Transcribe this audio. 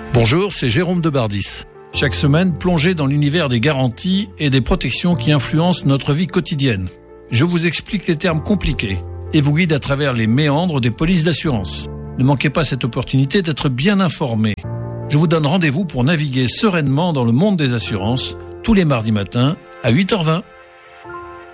Bonjour, c'est Jérôme Debardis. Chaque semaine, plongez dans l'univers des garanties et des protections qui influencent notre vie quotidienne. Je vous explique les termes compliqués et vous guide à travers les méandres des polices d'assurance. Ne manquez pas cette opportunité d'être bien informé. Je vous donne rendez-vous pour naviguer sereinement dans le monde des assurances tous les mardis matins à 8h20.